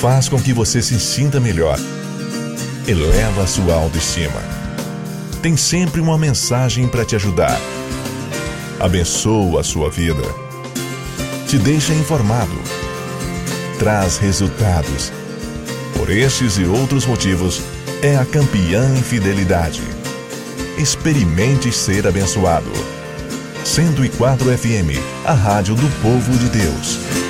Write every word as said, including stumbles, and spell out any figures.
Faz com que você se sinta melhor. Eleva sua autoestima. Tem sempre uma mensagem para te ajudar. Abençoa a sua vida. Te deixa informado. Traz resultados. Por estes e outros motivos, é a campeã em fidelidade. Experimente ser abençoado. cento e quatro F M, a rádio do povo de Deus.